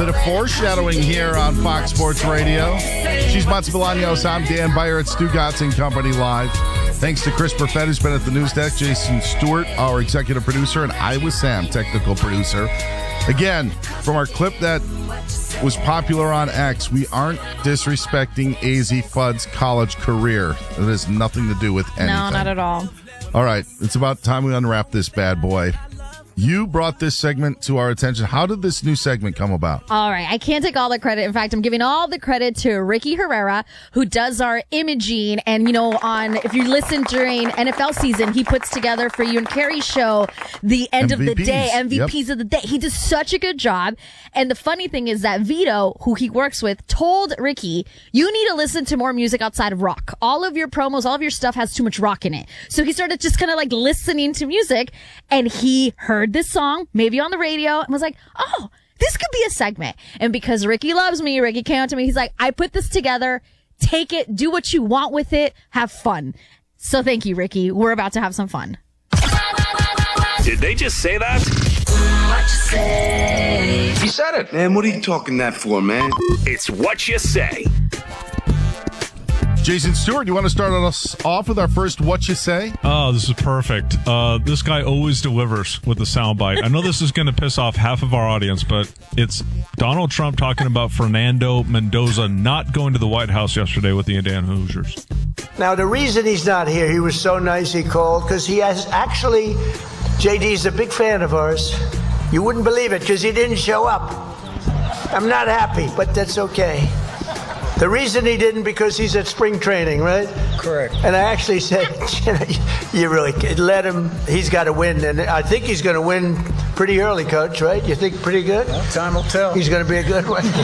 bit of foreshadowing here on Fox Sports Radio. She's Matsu Bolaños. I'm Dan Beyer at Stu Gatz and Company Live. Thanks to Chris Perfett, who's been at the news desk, Jason Stewart, our executive producer, and I was Sam, technical producer. Again, from our clip that was popular on X, we aren't disrespecting AZ Fudd's college career. It has nothing to do with anything. No, not at all. All right, it's about time we unwrap this bad boy. You brought this segment to our attention. How did this new segment come about? All right. I can't take all the credit. In fact, I'm giving all the credit to Ricky Herrera, who does our imaging. And, if you listen during NFL season, he puts together for you and Carrie's show the end of the day, MVPs of the day. He does such a good job. And the funny thing is that Vito, who he works with, told Ricky, you need to listen to more music outside of rock. All of your promos, all of your stuff has too much rock in it. So he started just kind of like listening to music, and he heard this song, maybe on the radio, and was like, oh, this could be a segment. And because Ricky loves me, Ricky came out to me, he's like, I put this together, take it, do what you want with it, have fun. So thank you, Ricky. We're about to have some fun. Did they just say that? What you say? He said it. Man, what are you talking that for, man? It's What You Say. Jason Stewart, you want to start us off with our first What You Say? Oh, this is perfect. This guy always delivers with the soundbite. I know this is going to piss off half of our audience, but it's Donald Trump talking about Fernando Mendoza not going to the White House yesterday with the Indiana Hoosiers. Now, the reason he's not here, he was so nice he called, because he has actually, JD's a big fan of ours. You wouldn't believe it, because he didn't show up. I'm not happy, but that's okay. The reason he didn't, because he's at spring training, right? Correct. And I actually said, you really let him, he's got to win. And I think he's going to win pretty early, Coach, right? You think pretty good? Well, time will tell. He's going to be a good one.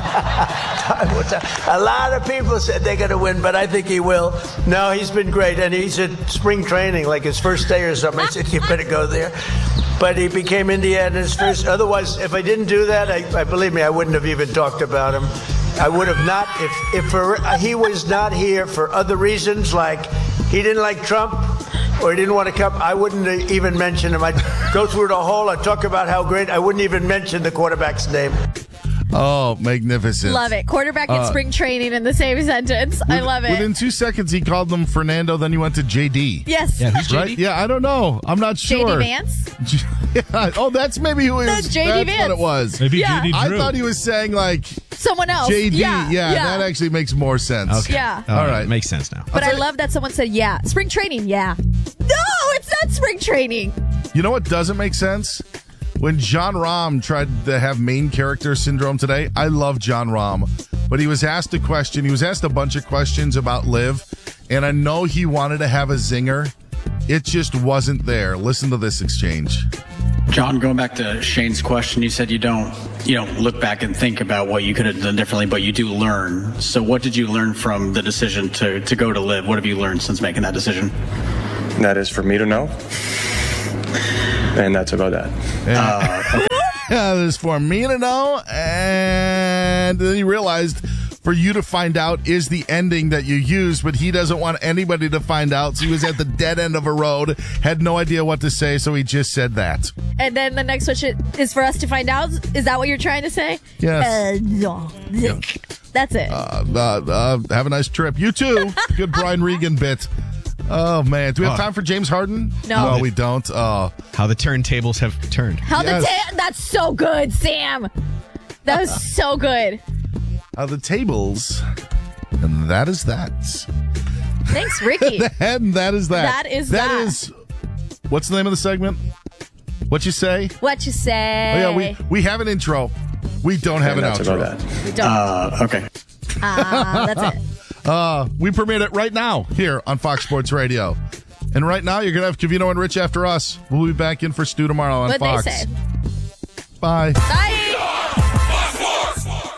Time will tell. A lot of people said they're going to win, but I think he will. No, he's been great. And he's at spring training, like his first day or something. I said, you better go there. But he became Indiana's first. Otherwise, if I didn't do that, I believe me, I wouldn't have even talked about him. I would have not, if he was not here for other reasons, like he didn't like Trump or he didn't want to come, I wouldn't even mention him. I'd go through the whole, I'd talk about how great, I wouldn't even mention the quarterback's name. Oh, magnificent. Love it. Quarterback and spring training in the same sentence. I love it. Within 2 seconds, he called them Fernando, then he went to JD. Yes. Yeah, who's JD? Right? Yeah, I don't know. I'm not sure. JD Vance? Yeah. Oh, that's maybe who it was. That's JD That's Vance. what it was. Maybe Yeah. JD I Drew. thought he was saying like Someone else. JD. Yeah. That actually makes more sense. Okay. Yeah. All right. Makes sense now. But I love that someone said, yeah. Spring training, yeah. No, it's not spring training. You know what doesn't make sense? When John Rahm tried to have main character syndrome today, I love John Rahm, but he was asked a question. He was asked a bunch of questions about Liv, and I know he wanted to have a zinger. It just wasn't there. Listen to this exchange. John, going back to Shane's question, you said you don't look back and think about what you could have done differently, but you do learn. So what did you learn from the decision to go to Liv? What have you learned since making that decision? That is for me to know. And that's about that. That is for me to know. And then he realized for you to find out is the ending that you used, but he doesn't want anybody to find out. So he was at the dead end of a road, had no idea what to say, so he just said that. And then the next question is for us to find out. Is that what you're trying to say? Yes. No. That's it. Have a nice trip. You too. Good Brian Regan bit. Oh, man. Do we have time for James Harden? No. We don't. How the turntables have turned. That's so good, Sam. That was so good. The tables. And that is that. Thanks, Ricky. And that is that. That is that. that. Is, what's the name of the segment? What you say? What you say? Oh, yeah, we have an intro. We don't have an outro. About that. We don't. Okay. That's it. We premiered it right now here on Fox Sports Radio. And right now, you're going to have Covino and Rich after us. We'll be back in for Stu tomorrow on What'd Fox. they say? Bye. Bye.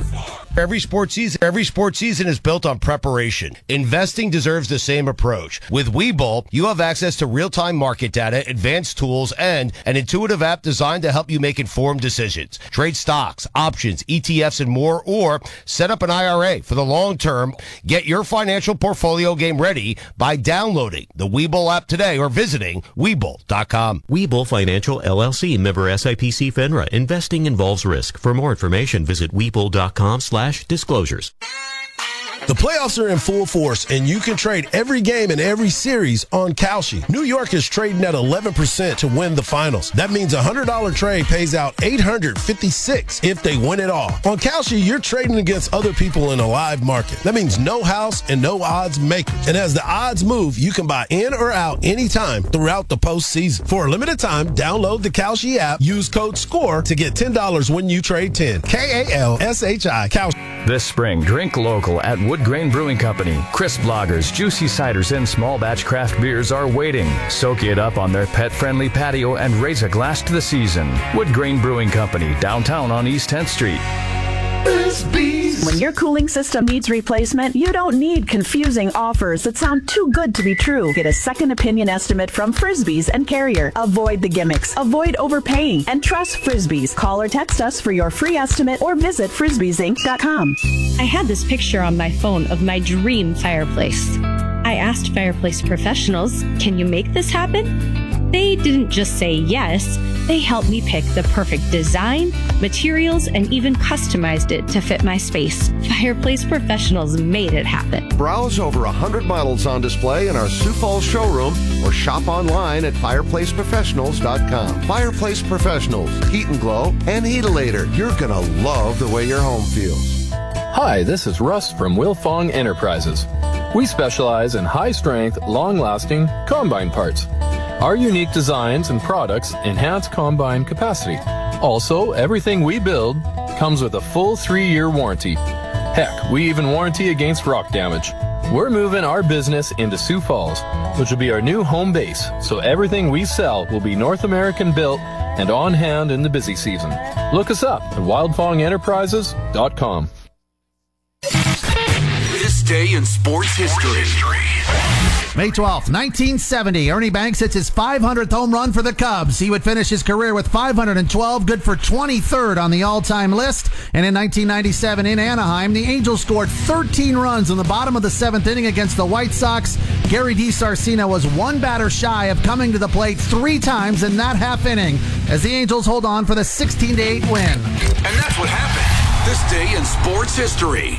Every sports season is built on preparation. Investing deserves the same approach. With Webull, you have access to real-time market data, advanced tools, and an intuitive app designed to help you make informed decisions. Trade stocks, options, ETFs, and more, or set up an IRA for the long term. Get your financial portfolio game ready by downloading the Webull app today or visiting Webull.com. Webull Financial LLC, member SIPC FINRA. Investing involves risk. For more information, visit Webull.com/disclosures. The playoffs are in full force, and you can trade every game and every series on Kalshi. New York is trading at 11% to win the finals. That means a $100 trade pays out $856 if they win it all. On Kalshi, you're trading against other people in a live market. That means no house and no odds makers. And as the odds move, you can buy in or out anytime throughout the postseason. For a limited time, download the Kalshi app, use code SCORE to get $10 when you trade 10. Kalshi. Kalshi. This spring, drink local at Wood Grain Brewing Company. Crisp lagers, juicy ciders, and small batch craft beers are waiting. Soak it up on their pet-friendly patio and raise a glass to the season. Wood Grain Brewing Company, downtown on East 10th Street. When your cooling system needs replacement, you don't need confusing offers that sound too good to be true. Get a second opinion estimate from Frisbees and Carrier. Avoid the gimmicks, avoid overpaying, and trust Frisbees. Call or text us for your free estimate or visit frisbeesinc.com. I had this picture on my phone of my dream fireplace. I asked fireplace professionals, can you make this happen? They didn't just say yes, they helped me pick the perfect design, materials, and even customized it to fit my space. Fireplace professionals made it happen. Browse over 100 models on display in our Sioux Falls showroom or shop online at fireplaceprofessionals.com. Fireplace Professionals, Heat and Glow, and Heatilator. You're going to love the way your home feels. Hi, this is Russ from Wilfong Enterprises. We specialize in high-strength, long-lasting combine parts. Our unique designs and products enhance combine capacity. Also, everything we build comes with a full 3-year warranty. Heck, we even warranty against rock damage. We're moving our business into Sioux Falls, which will be our new home base, so everything we sell will be North American built and on hand in the busy season. Look us up at wildfongenterprises.com. This day in sports history. May 12th, 1970, Ernie Banks hits his 500th home run for the Cubs. He would finish his career with 512, good for 23rd on the all-time list. And in 1997 in Anaheim, the Angels scored 13 runs in the bottom of the 7th inning against the White Sox. Gary DiSarcina was one batter shy of coming to the plate 3 times in that half inning as the Angels hold on for the 16-8 win. And that's what happened this day in sports history.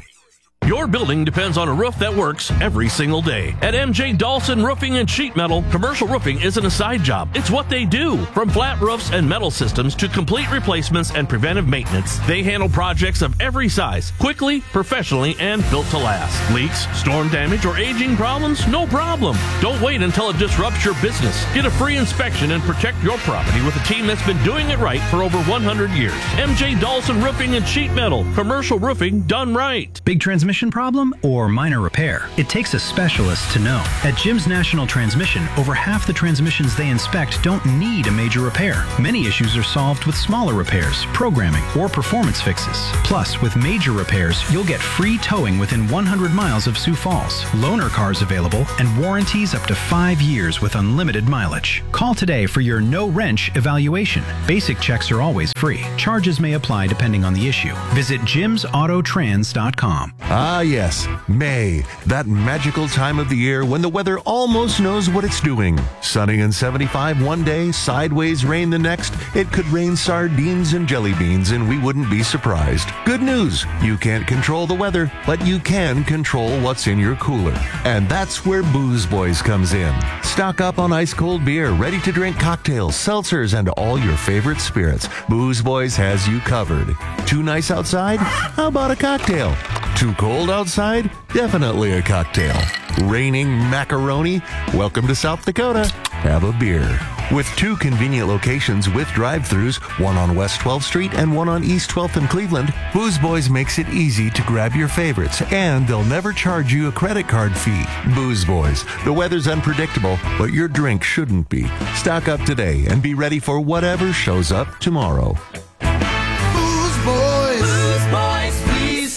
Your building depends on a roof that works every single day. At MJ Dawson Roofing and Sheet Metal, commercial roofing isn't a side job. It's what they do. From flat roofs and metal systems to complete replacements and preventive maintenance, they handle projects of every size, quickly, professionally, and built to last. Leaks, storm damage, or aging problems? No problem. Don't wait until it disrupts your business. Get a free inspection and protect your property with a team that's been doing it right for over 100 years. MJ Dawson Roofing and Sheet Metal, commercial roofing done right. Big transmission problem or minor repair? It takes a specialist to know. At Jim's National Transmission, over half the transmissions they inspect don't need a major repair. Many issues are solved with smaller repairs, programming, or performance fixes. Plus, with major repairs, you'll get free towing within 100 miles of Sioux Falls, loaner cars available, and warranties up to 5 years with unlimited mileage. Call today for your no-wrench evaluation. Basic checks are always free. Charges may apply depending on the issue. Visit jimsautotrans.com. Ah, yes, May, that magical time of the year when the weather almost knows what it's doing. Sunny and 75 one day, sideways rain the next. It could rain sardines and jelly beans and we wouldn't be surprised. Good news, you can't control the weather, but you can control what's in your cooler. And that's where Booze Boys comes in. Stock up on ice-cold beer, ready-to-drink cocktails, seltzers, and all your favorite spirits. Booze Boys has you covered. Too nice outside? How about a cocktail? Too cold outside? Definitely a cocktail. Raining macaroni? Welcome to South Dakota. Have a beer. With 2 convenient locations with drive-thrus, one on West 12th Street and one on East 12th in Cleveland, Booze Boys makes it easy to grab your favorites, and they'll never charge you a credit card fee. Booze Boys. The weather's unpredictable, but your drink shouldn't be. Stock up today and be ready for whatever shows up tomorrow. Booze Boys. Booze Boys, please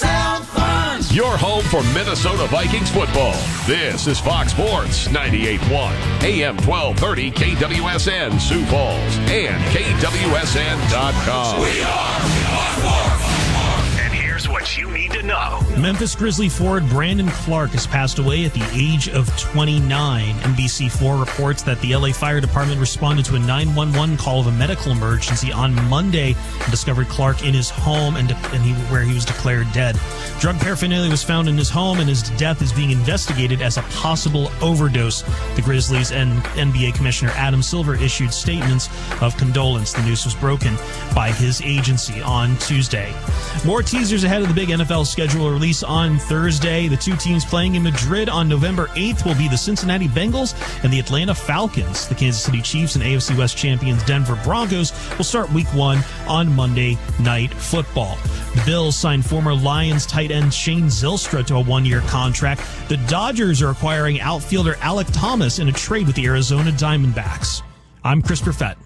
for Minnesota Vikings football. This is Fox Sports 98.1, AM 1230 KWSN Sioux Falls, and KWSN.com. We are Fox. And here's what you need to know. Memphis Grizzly forward Brandon Clark has passed away at the age of 29. NBC4 reports that the LA Fire Department responded to a 911 call of a medical emergency on Monday and discovered Clark in his home where he was declared dead. Drug paraphernalia was found in his home, and his death is being investigated as a possible overdose. The Grizzlies and NBA Commissioner Adam Silver issued statements of condolence. The news was broken by his agency on Tuesday. More teasers ahead of the big NFL schedule release on Thursday. The two teams playing in Madrid on November 8th will be the Cincinnati Bengals and the Atlanta Falcons. The Kansas City Chiefs and AFC West champions Denver Broncos will start Week 1 on Monday Night Football. The Bills signed former Lions tight end Shane Zylstra to a one-year contract. The Dodgers are acquiring outfielder Alec Thomas in a trade with the Arizona Diamondbacks. I'm Chris Perfett.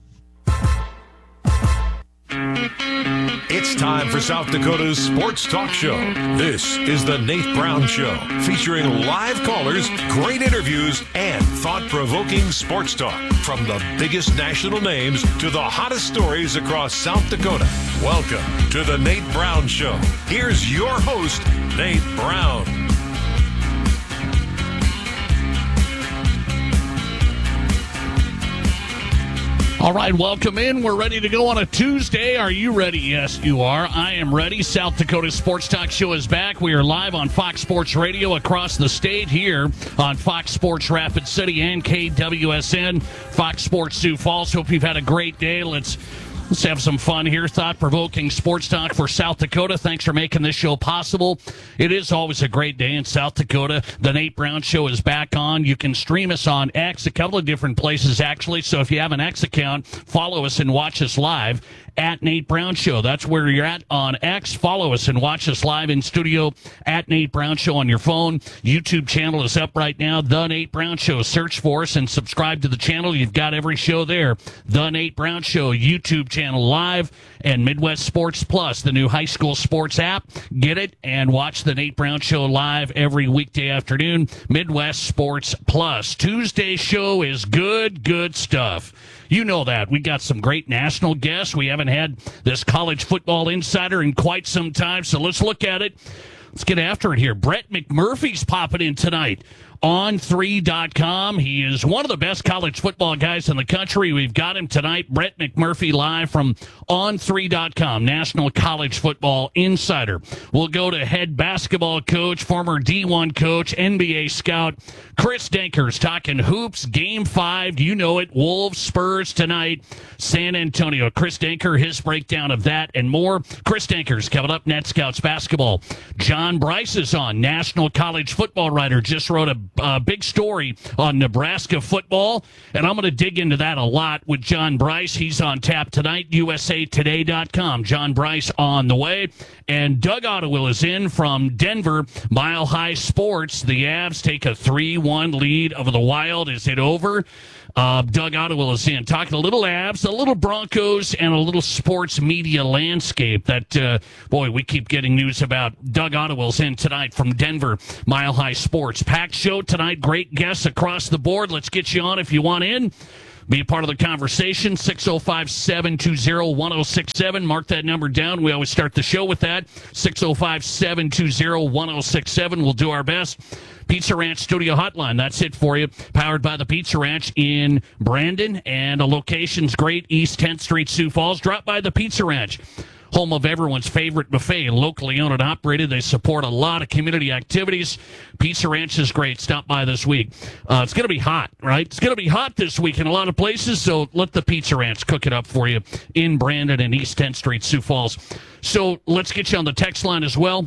It's time for South Dakota's Sports Talk Show. This is the Nate Brown Show, featuring live callers, great interviews, and thought-provoking sports talk. From the biggest national names to the hottest stories across South Dakota. Welcome to the Nate Brown Show. Here's your host, Nate Brown. All right, welcome in. We're ready to go on a Tuesday. Are you ready? Yes, you are. I am ready. South Dakota Sports Talk Show is back. We are live on Fox Sports Radio across the state here on Fox Sports Rapid City and KWSN, Fox Sports Sioux Falls. Hope you've had a great day. Let's have some fun here. Thought-provoking sports talk for South Dakota. Thanks for making this show possible. It is always a great day in South Dakota. The Nate Brown Show is back on. You can stream us on X, a couple of different places, actually. So if you have an X account, follow us and watch us live at Nate Brown Show. That's where you're at on X. Follow us and watch us live in studio at Nate Brown Show on your phone. YouTube channel is up right now, The Nate Brown Show. Search for us and subscribe to the channel. You've got every show there. The Nate Brown Show YouTube channel live, and Midwest Sports Plus, the new high school sports app. Get it and watch the Nate Brown Show live every weekday afternoon. Midwest Sports Plus. Tuesday's show is good stuff. You know that. We got some great national guests. We haven't had this college football insider in quite some time, so let's look at it. Let's get after it here. Brett McMurphy's popping in tonight on 3.com. He is one of the best college football guys in the country. We've got him tonight. Brett McMurphy live from On3.com, National College Football Insider. We'll go to head basketball coach, former D1 coach, NBA scout, Chris Denkers, talking hoops, Game 5. You know it. Wolves, Spurs tonight, San Antonio. Chris Denker, his breakdown of that and more. Chris Denkers coming up, Net Scouts basketball. John Bryce is on, national college football writer. Just wrote a big story on Nebraska football, and I'm going to dig into that a lot with John Bryce. He's on tap tonight, usatoday.com. John Bryce on the way. And Doug Ottewill is in from Denver, Mile High Sports. The Avs take a 3-1 lead over the Wild. Is it over? Doug Ottewill is in. Talking a little Avs, a little Broncos, and a little sports media landscape that, we keep getting news about. Doug Ottewill's in tonight from Denver, Mile High Sports. Packed show tonight. Great guests across the board. Let's get you on if you want in. Be a part of the conversation, 605-720-1067. Mark that number down. We always start the show with that, 605-720-1067. We'll do our best. Pizza Ranch Studio Hotline, that's it for you. Powered by the Pizza Ranch in Brandon, and a location's great, East 10th Street, Sioux Falls. Drop by the Pizza Ranch, home of everyone's favorite buffet, locally owned and operated. They support a lot of community activities. Pizza Ranch is great. Stop by this week. It's going to be hot, right? It's going to be hot this week in a lot of places, so let the Pizza Ranch cook it up for you in Brandon and East 10th Street, Sioux Falls. So let's get you on the text line as well.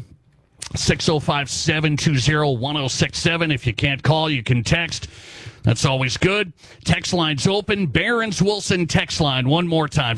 605-720-1067. If you can't call, you can text. That's always good. Text line's open. Barron's Wilson text line one more time,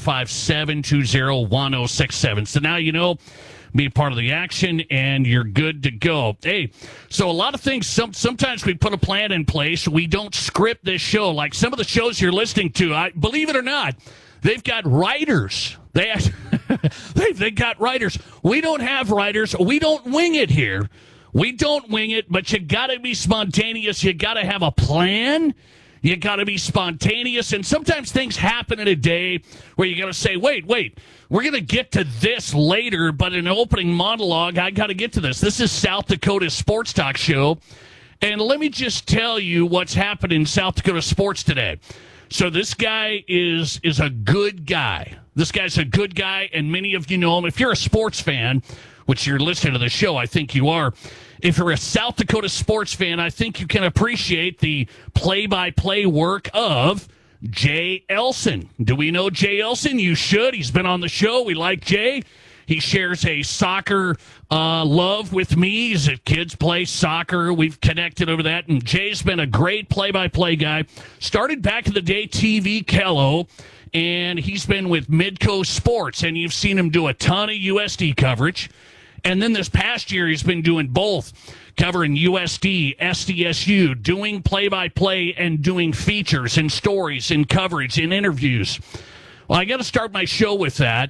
605-720-1067. So now you know, be a part of the action, and you're good to go. Hey, so a lot of things, sometimes we put a plan in place. We don't script this show. Like some of the shows you're listening to, believe it or not, they've got writers. They got got writers. We don't have writers. We don't wing it here. We don't wing it, but you got to be spontaneous. You got to have a plan. You got to be spontaneous. And sometimes things happen in a day where you got to say, wait, we're going to get to this later, but in an opening monologue, I got to get to this. This is South Dakota Sports Talk Show. And let me just tell you what's happened in South Dakota sports today. So this guy is a good guy. This guy's a good guy, and many of you know him. If you're a sports fan, which you're listening to the show, I think you are. If you're a South Dakota sports fan, I think you can appreciate the play-by-play work of Jay Elson. Do we know Jay Elson? You should. He's been on the show. We like Jay. He shares a soccer love with me. His kids play soccer. We've connected over that. And Jay's been a great play-by-play guy. Started back in the day, TV Kello, and he's been with Midco Sports. And you've seen him do a ton of USD coverage. And then this past year, he's been doing both, covering USD, SDSU, doing play-by-play and doing features and stories and coverage and interviews. Well, I got to start my show with that.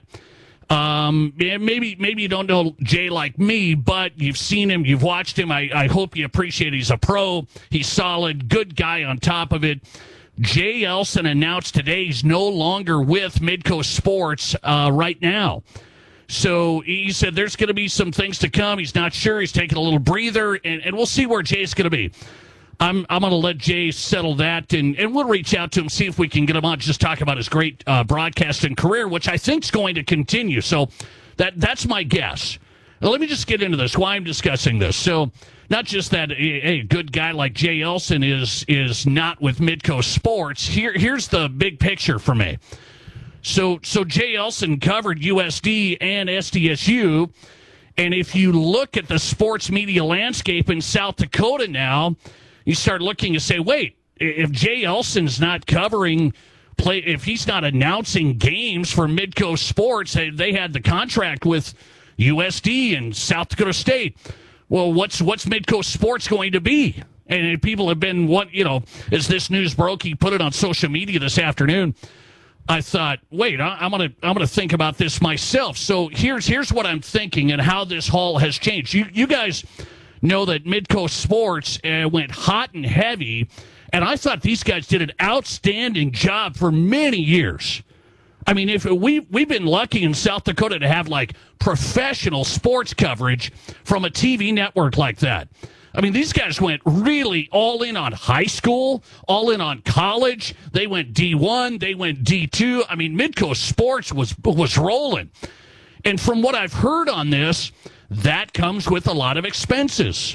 Maybe you don't know Jay like me, but you've seen him, you've watched him. I hope you appreciate he's a pro. He's solid, good guy on top of it. Jay Elson announced today he's no longer with Midco Sports right now. So he said there's going to be some things to come. He's not sure. He's taking a little breather, and we'll see where Jay's going to be. I'm going to let Jay settle that, and we'll reach out to him, see if we can get him on, just talk about his great broadcasting career, which I think is going to continue. So that's my guess. Now, let me just get into this, why I'm discussing this. So not just that a good guy like Jay Elson is not with Midco Sports. Here's the big picture for me. So Jay Elson covered USD and SDSU, and if you look at the sports media landscape in South Dakota now, you start looking and say, wait, if Jay Elson's not covering play, if he's not announcing games for Midco Sports, they had the contract with USD and South Dakota State. Well, what's Midco Sports going to be? And people have been, as this news broke, he put it on social media this afternoon. I thought, wait, I'm gonna think about this myself. So here's what I'm thinking and how this haul has changed. You guys know that Midco Sports went hot and heavy, and I thought these guys did an outstanding job for many years. I mean, if we've been lucky in South Dakota to have like professional sports coverage from a TV network like that. I mean, these guys went really all in on high school, all in on college. They went D1, they went D2. I mean, Midco Sports was rolling. And from what I've heard on this, that comes with a lot of expenses.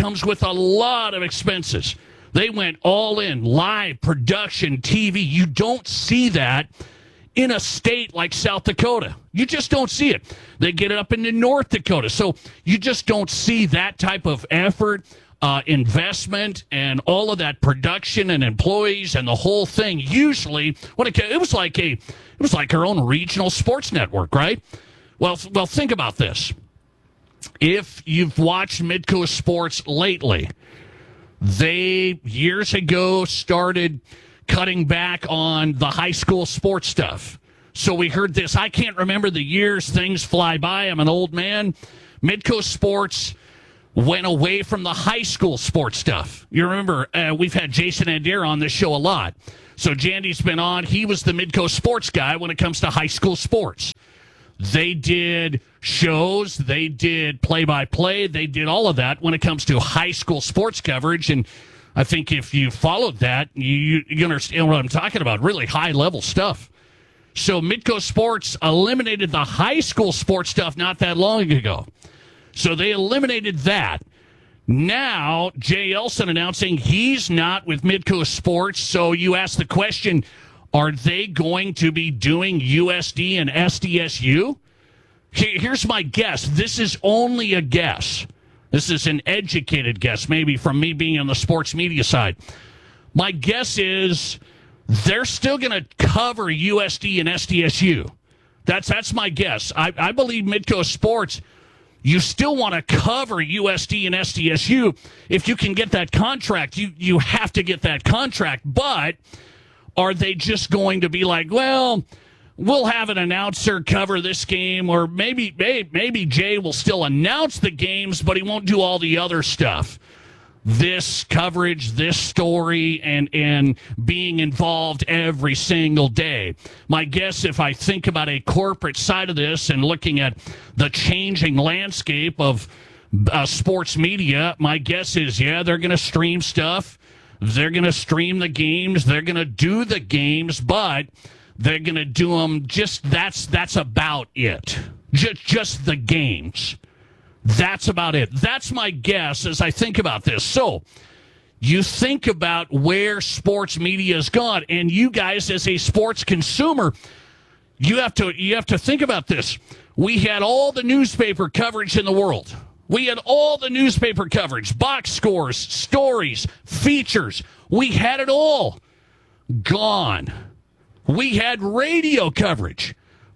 They went all in, live production, TV. You don't see that in a state like South Dakota. You just don't see it. They get it up into North Dakota. So you just don't see that type of effort, investment, and all of that production and employees and the whole thing. Usually, it was like our own regional sports network, right? Well, think about this. If you've watched Midco Sports lately, they years ago started cutting back on the high school sports stuff. So we heard this. I can't remember the years. Things fly by. I'm an old man. Midco Sports went away from the high school sports stuff. You remember, we've had Jason Adair on this show a lot. So Jandy's been on. He was the Midco Sports guy when it comes to high school sports. They did shows. They did play-by-play. They did all of that when it comes to high school sports coverage. And I think if you followed that, you understand what I'm talking about. Really high-level stuff. So Midco Sports eliminated the high school sports stuff not that long ago. So they eliminated that. Now, Jay Elson announcing he's not with Midco Sports. So you ask the question, are they going to be doing USD and SDSU? Here's my guess. This is only a guess. This is an educated guess, maybe from me being on the sports media side. My guess is they're still going to cover USD and SDSU. That's my guess. I believe Midco Sports, you still want to cover USD and SDSU. If you can get that contract, you have to get that contract. But are they just going to be like, well, we'll have an announcer cover this game, or maybe Jay will still announce the games, but he won't do all the other stuff. This coverage, this story, and being involved every single day. My guess, if I think about a corporate side of this and looking at the changing landscape of sports media, my guess is, they're going to stream stuff. They're going to stream the games. They're going to do the games, but they're going to do them that's about it. Just the games. That's about it. That's my guess as I think about this. So you think about where sports media has gone, and you guys as a sports consumer, you have to think about this. We had all the newspaper coverage in the world. We had all the newspaper coverage, box scores, stories, features. We had it all. Gone. We had radio coverage.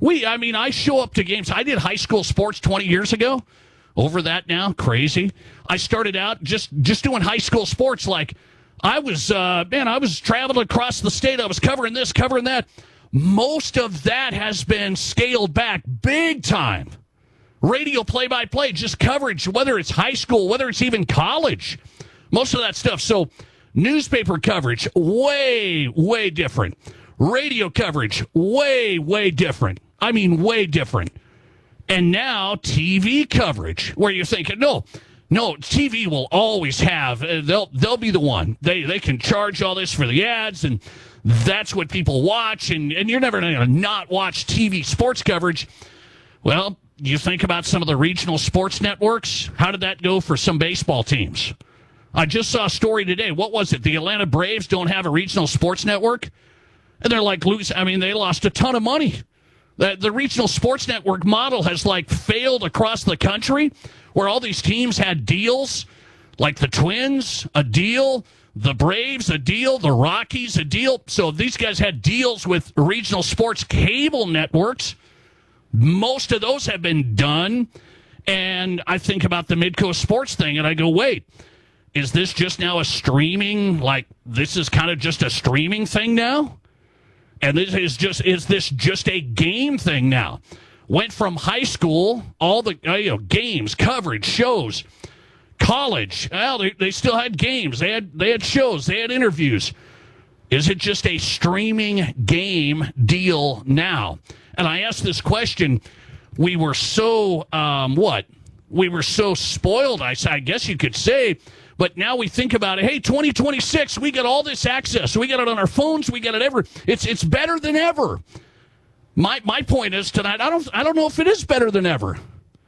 I show up to games. I did high school sports 20 years ago. Over that now, crazy. I started out just doing high school sports. Like I was traveling across the state. I was covering this, covering that. Most of that has been scaled back big time. Radio play-by-play, just coverage, whether it's high school, whether it's even college. Most of that stuff. So newspaper coverage, way, way different. Radio coverage, way, way different. I mean, way different. And now TV coverage, where you're thinking, no, TV will always have, they'll be the one. They can charge all this for the ads, and that's what people watch, and you're never going to not watch TV sports coverage. Well, you think about some of the regional sports networks. How did that go for some baseball teams? I just saw a story today. What was it? The Atlanta Braves don't have a regional sports network? And they're like, they lost a ton of money. The regional sports network model has failed across the country, where all these teams had deals, like the Twins, a deal, the Braves, a deal, the Rockies, a deal. So these guys had deals with regional sports cable networks. Most of those have been done. And I think about the Midco Sports thing, and I go, wait, is this just now a streaming, this is kind of just a streaming thing now? And is this just a game thing now? Went from high school, all the games, coverage, shows, college. Well, they still had games. They had shows. They had interviews. Is it just a streaming game deal now? And I asked this question. We were so We were so spoiled, I guess you could say. But now we think about it. Hey, 2026, we got all this access. We got it on our phones. We got it ever. It's better than ever. My point is tonight, I don't know if it is better than ever.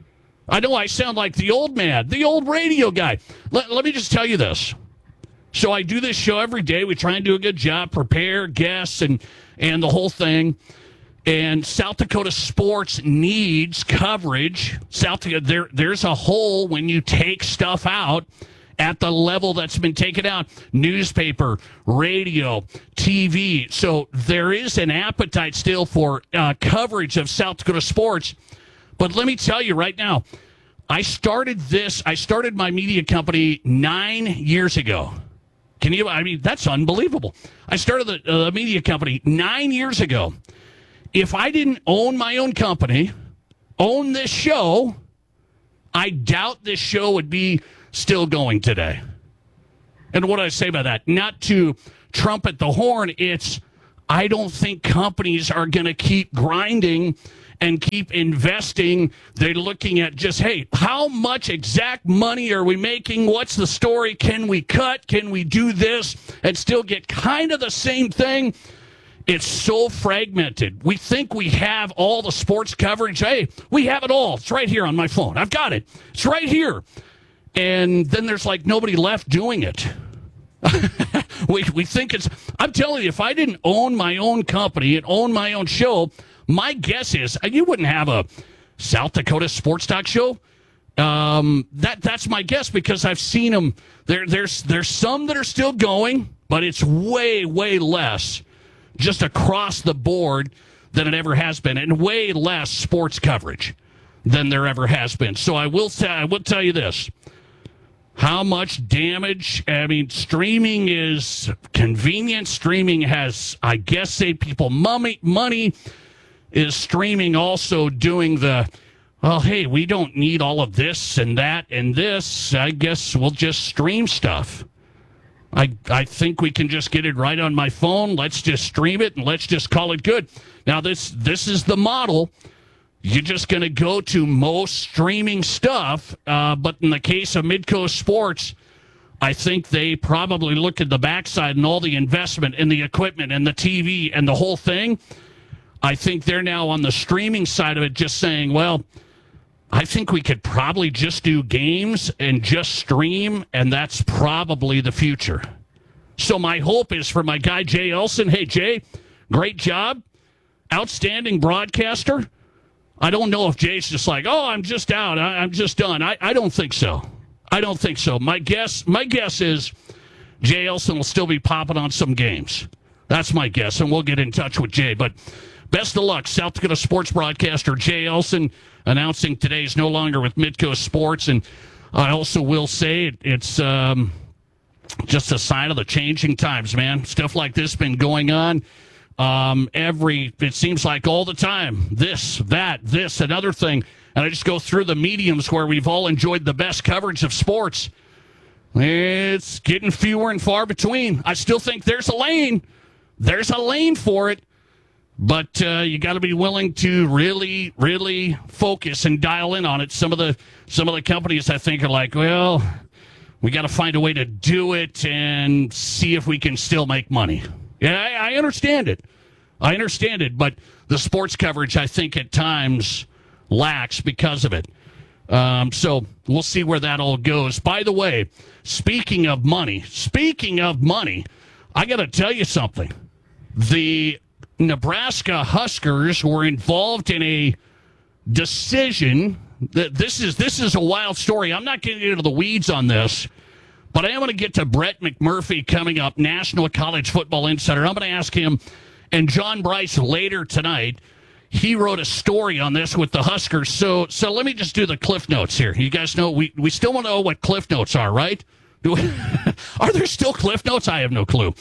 I know I sound like the old man, the old radio guy. Let me just tell you this. So I do this show every day. We try and do a good job, prepare guests and the whole thing. And South Dakota sports needs coverage. South Dakota, there's a hole when you take stuff out at the level that's been taken out. Newspaper, radio, TV. So there is an appetite still for coverage of South Dakota sports. But let me tell you right now, I started my media company 9 years ago. That's unbelievable. I started the media company 9 years ago. If I didn't own my own company, own this show, I doubt this show would be still going today. And what do I say by that? Not to trumpet the horn, I don't think companies are going to keep grinding and keep investing. They're looking at just, hey, how much exact money are we making? What's the story? Can we cut? Can we do this and still get kind of the same thing? It's so fragmented. We think we have all the sports coverage. Hey, we have it all. It's right here on my phone. I've got it. It's right here. And then there's nobody left doing it. we think I'm telling you, if I didn't own my own company and own my own show, my guess is you wouldn't have a South Dakota Sports Talk show. That's my guess, because I've seen them. There's some that are still going, but it's way, way less just across the board than it ever has been, and way less sports coverage than there ever has been. So I will tell you this. How much damage? Streaming is convenient. Streaming has, I guess, saved people money. is streaming also doing the, well, hey, we don't need all of this and that and this. I guess we'll just stream stuff. I think we can just get it right on my phone. Let's just stream it and let's just call it good. Now, this is the model. You're just going to go to most streaming stuff. But in the case of Midcoast Sports, I think they probably look at the backside and all the investment and the equipment and the TV and the whole thing. I think they're now on the streaming side of it just saying, well, I think we could probably just do games and just stream, and that's probably the future. So my hope is for my guy, Jay Elson. Hey, Jay, great job. Outstanding broadcaster. I don't know if Jay's just like, oh, I'm just out. I'm just done. I don't think so. I don't think so. My guess is Jay Elson will still be popping on some games. That's my guess, and we'll get in touch with Jay. But best of luck, South Dakota sports broadcaster Jay Elson, announcing today is no longer with Midcoast Sports. And I also will say it's just a sign of the changing times, man. Stuff like this been going on it seems like all the time. This, another thing. And I just go through the mediums where we've all enjoyed the best coverage of sports. It's getting fewer and far between. I still think there's a lane. There's a lane for it. But you got to be willing to really, really focus and dial in on it. Some of the companies, I think, are like, well, we got to find a way to do it and see if we can still make money. Yeah, I understand it. But the sports coverage, I think, at times lacks because of it. So we'll see where that all goes. By the way, speaking of money, I got to tell you something. The Nebraska Huskers were involved in a decision. This is a wild story. I'm not getting into the weeds on this, but I am going to get to Brett McMurphy coming up, National College Football Insider. I'm going to ask him and John Bryce later tonight. He wrote a story on this with the Huskers. So let me just do the Cliff Notes here. You guys know we still want to know what Cliff Notes are, right? Are there still Cliff Notes? I have no clue.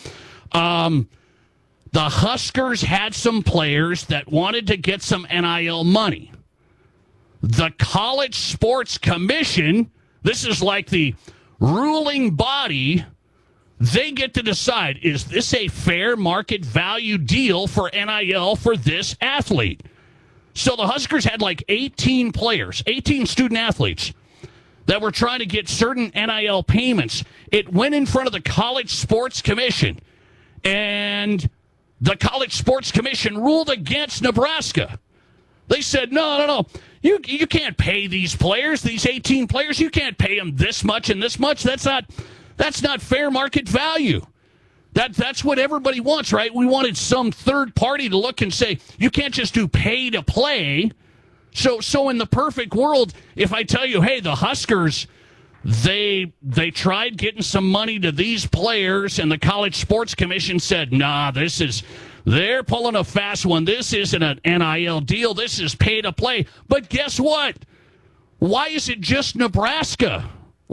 The Huskers had some players that wanted to get some NIL money. The College Sports Commission, this is like the ruling body, they get to decide, is this a fair market value deal for NIL for this athlete? So the Huskers had like 18 players, 18 student athletes that were trying to get certain NIL payments. It went in front of the College Sports Commission, and the College Sports Commission ruled against Nebraska. They said, no. You can't pay these players, these 18 players. You can't pay them this much and this much. That's not fair market value. That's what everybody wants, right? We wanted some third party to look and say, you can't just do pay to play. So in the perfect world, if I tell you, hey, the Huskers, they tried getting some money to these players, and the College Sports Commission said, nah, they're pulling a fast one. This isn't an NIL deal. This is pay to play. But guess what? Why is it just Nebraska?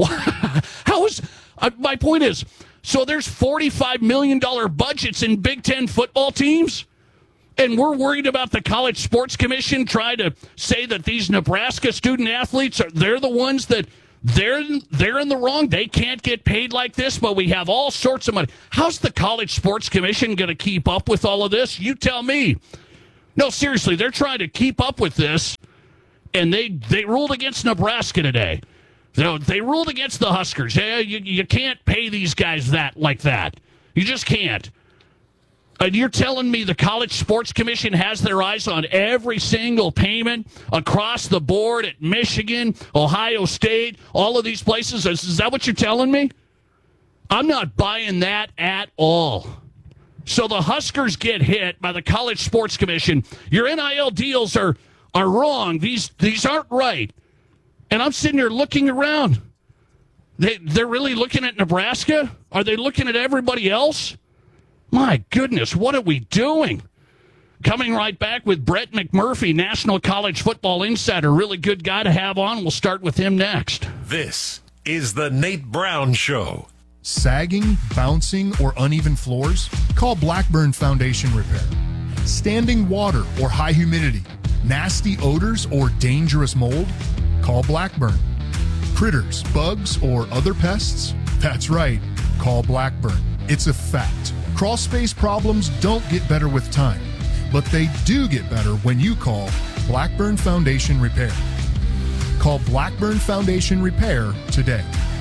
My point is, so there's $45 million budgets in Big Ten football teams, and we're worried about the College Sports Commission trying to say that these Nebraska student athletes they're the ones that they're in the wrong. They can't get paid like this, but we have all sorts of money. How's the College Sports Commission going to keep up with all of this? You tell me. No, seriously, they're trying to keep up with this, and they ruled against Nebraska today. They ruled against the Huskers. You can't pay these guys like that. You just can't. And you're telling me the College Sports Commission has their eyes on every single payment across the board at Michigan, Ohio State, all of these places? Is that what you're telling me? I'm not buying that at all. So the Huskers get hit by the College Sports Commission. Your NIL deals are wrong. These aren't right. And I'm sitting here looking around. They're really looking at Nebraska? Are they looking at everybody else? My goodness, what are we doing? Coming right back with Brett McMurphy, National College Football Insider. Really good guy to have on. We'll start with him next. This is the Nate Brown Show. Sagging, bouncing, or uneven floors? Call Blackburn Foundation Repair. Standing water or high humidity, nasty odors or dangerous mold? Call Blackburn. Critters, bugs, or other pests? That's right, call Blackburn. It's a fact. Crawl space problems don't get better with time, but they do get better when you call Blackburn Foundation Repair. Call Blackburn Foundation Repair today.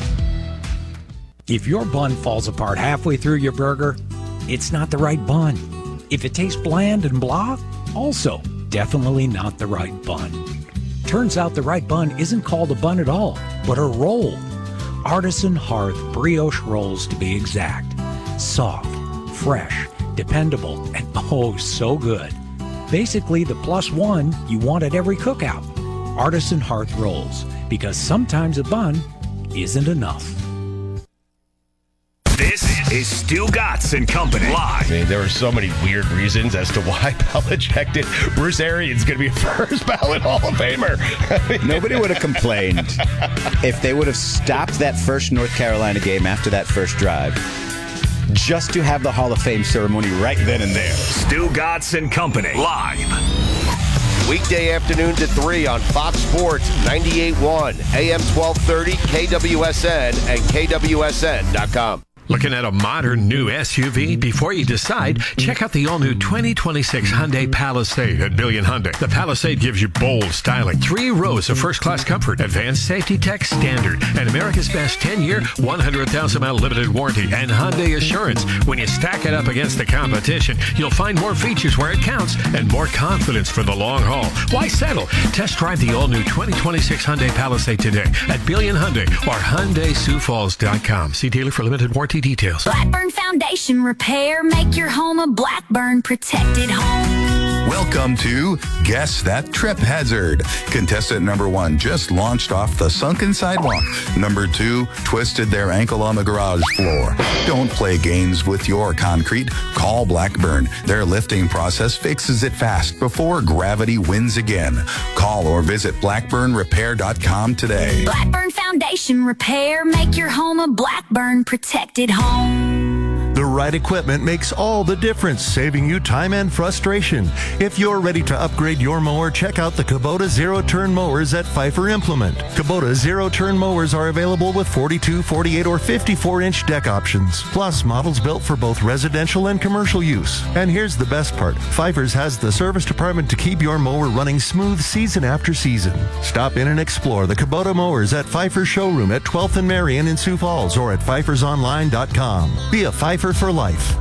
If your bun falls apart halfway through your burger, it's not the right bun. If it tastes bland and blah, also definitely not the right bun. Turns out the right bun isn't called a bun at all, but a roll. Artisan Hearth brioche rolls, to be exact. Soft, fresh, dependable, and oh so good. Basically the plus one you want at every cookout. Artisan Hearth rolls, because sometimes a bun isn't enough. This is Stu Gatz and Company live. I mean, there were so many weird reasons as to why Belichick did. Bruce Arians going to be a first ballot Hall of Famer. Nobody would have complained if they would have stopped that first North Carolina game after that first drive just to have the Hall of Fame ceremony right then and there. Stu Gatz and Company live. Weekday afternoons at 3 on Fox Sports 98.1, AM 1230, KWSN, and KWSN.com. Looking at a modern new SUV? Before you decide, check out the all-new 2026 Hyundai Palisade at Billion Hyundai. The Palisade gives you bold styling, 3 rows of first-class comfort, advanced safety tech standard, and America's best 10-year, 100,000-mile limited warranty, and Hyundai Assurance. When you stack it up against the competition, you'll find more features where it counts and more confidence for the long haul. Why settle? Test drive the all-new 2026 Hyundai Palisade today at Billion Hyundai or HyundaiSiouxFalls.com. See dealer for limited warranty details. Blackburn Foundation Repair. Make your home a Blackburn protected home. Welcome to Guess That Trip Hazard. Contestant number 1 just launched off the sunken sidewalk. Number 2 twisted their ankle on the garage floor. Don't play games with your concrete. Call Blackburn. Their lifting process fixes it fast before gravity wins again. Call or visit blackburnrepair.com today. Blackburn Foundation Repair. Make your home a Blackburn protected home. The right equipment makes all the difference, saving you time and frustration. If you're ready to upgrade your mower, check out the Kubota zero-turn mowers at Pfeiffer Implement. Kubota zero-turn mowers are available with 42, 48, or 54-inch deck options, plus models built for both residential and commercial use. And here's the best part. Pfeiffer's has the service department to keep your mower running smooth season after season. Stop in and explore the Kubota mowers at Pfeiffer's showroom at 12th and Marion in Sioux Falls or at pfeiffersonline.com. Be a Pfeiffer for life.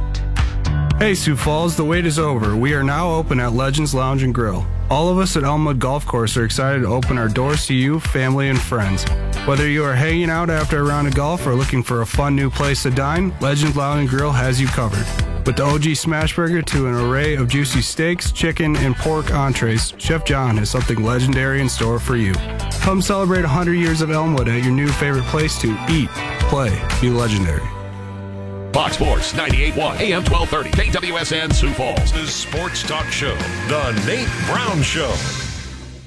Hey Sioux Falls, the wait is over. We are now open at Legends Lounge and Grill. All of us at Elmwood Golf Course are excited to open our doors to you, family, and friends. Whether you are hanging out after a round of golf or looking for a fun new place to dine, Legends Lounge and Grill has you covered. With the OG Smash Burger to an array of juicy steaks, chicken, and pork entrees, Chef John has something legendary in store for you. Come celebrate 100 years of Elmwood at your new favorite place to eat, play, be legendary. Fox Sports 98.1 AM 1230 KWSN Sioux Falls. The Sports Talk Show, The Nate Brown Show.